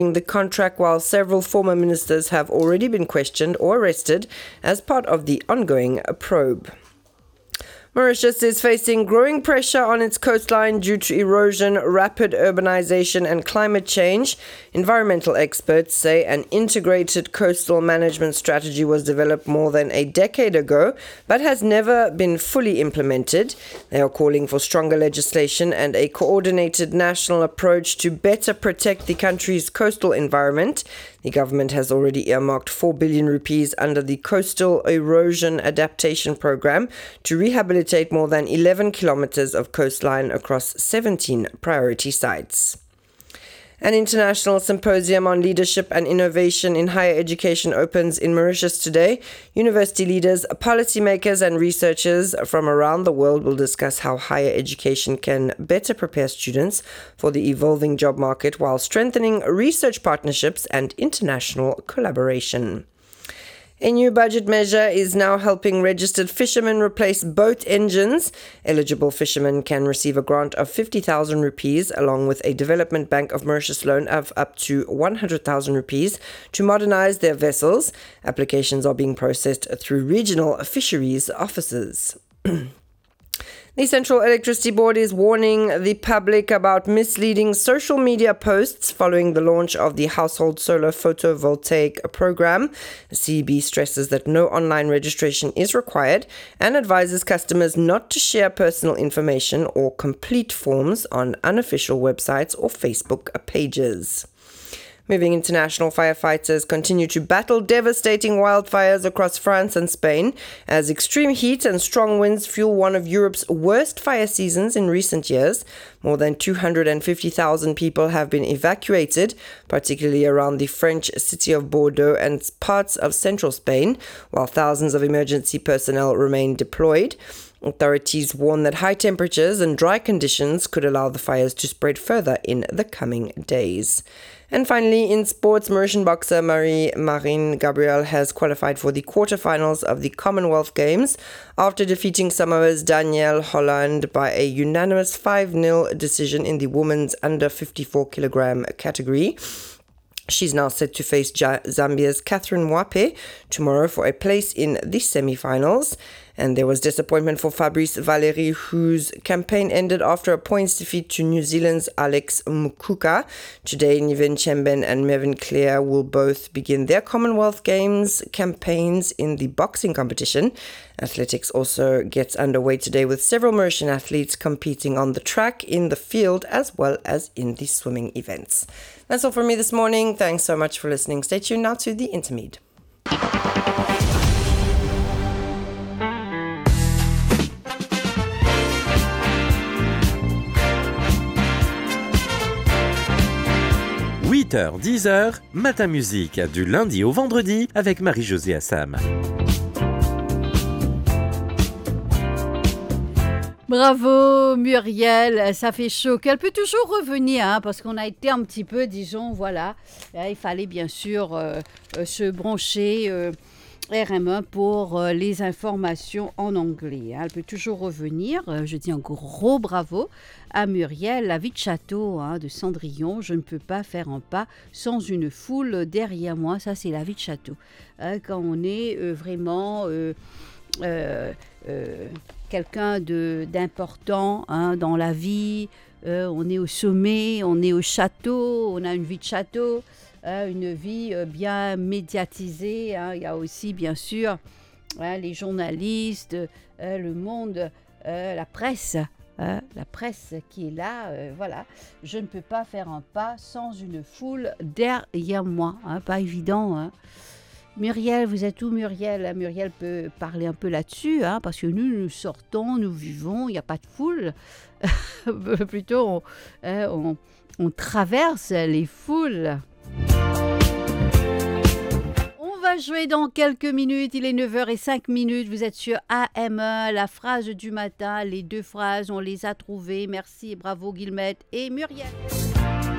the contract, while several former ministers have already been questioned or arrested as part of the ongoing probe. Mauritius is facing growing pressure on its coastline due to erosion, rapid urbanization and climate change. Environmental experts say an integrated coastal management strategy was developed more than a decade ago, but has never been fully implemented. They are calling for stronger legislation and a coordinated national approach to better protect the country's coastal environment. The government has already earmarked 4 billion rupees under the Coastal Erosion Adaptation Program to rehabilitate more than 11 kilometers of coastline across 17 priority sites. An international symposium on leadership and innovation in higher education opens in Mauritius today. University leaders, policymakers and researchers from around the world will discuss how higher education can better prepare students for the evolving job market while strengthening research partnerships and international collaboration. A new budget measure is now helping registered fishermen replace boat engines. Eligible fishermen can receive a grant of 50,000 rupees along with a Development Bank of Mauritius loan of up to 100,000 rupees to modernize their vessels. Applications are being processed through regional fisheries offices. The Central Electricity Board is warning the public about misleading social media posts following the launch of the Household Solar Photovoltaic Program. The CEB stresses that no online registration is required and advises customers not to share personal information or complete forms on unofficial websites or Facebook pages. Moving international, firefighters continue to battle devastating wildfires across France and Spain as extreme heat and strong winds fuel one of Europe's worst fire seasons in recent years. More than 250,000 people have been evacuated, particularly around the French city of Bordeaux and parts of central Spain, while thousands of emergency personnel remain deployed. Authorities warn that high temperatures and dry conditions could allow the fires to spread further in the coming days. And finally, in sports, Mauritian boxer Marie-Marine Gabriel has qualified for the quarterfinals of the Commonwealth Games after defeating Samoa's Danielle Holland by a unanimous 5-0 decision in the women's under 54 kilogram category. She's now set to face Zambia's Catherine Mwape tomorrow for a place in the semi-finals. And there was disappointment for Fabrice Valéry, whose campaign ended after a points defeat to New Zealand's Alex Mukuka. Today, Niven Chemben and Mervyn Clare will both begin their Commonwealth Games campaigns in the boxing competition. Athletics also gets underway today with several Mauritian athletes competing on the track, in the field, as well as in the swimming events. That's all from me this morning. Thanks so much for listening. Stay tuned now to the Intermede. 8h, 10h, Matin Musique, du lundi au vendredi avec Marie-Josée Assam. Bravo Muriel, ça fait chaud. Elle peut toujours revenir, parce qu'on a été un petit peu, disons, voilà. Il fallait bien sûr se brancher RM1 pour les informations en anglais. Elle peut toujours revenir. Je dis un gros bravo à Muriel. La vie de château de Cendrillon. Je ne peux pas faire un pas sans une foule derrière moi. Ça, c'est la vie de château. Quand on est vraiment quelqu'un d'important dans la vie, on est au sommet, on est au château, on a une vie de château. Une vie bien médiatisée. Il y a aussi, bien sûr, les journalistes, le monde, la presse qui est là. Voilà, je ne peux pas faire un pas sans une foule derrière moi. Pas évident. Muriel, vous êtes où Muriel? Muriel peut parler un peu là-dessus, parce que nous sortons, nous vivons, il n'y a pas de foule. Plutôt, on traverse les foules. On va jouer dans quelques minutes, il est 9h05, vous êtes sur AM1, la phrase du matin, les deux phrases, on les a trouvées, merci et bravo Guillemette et Muriel.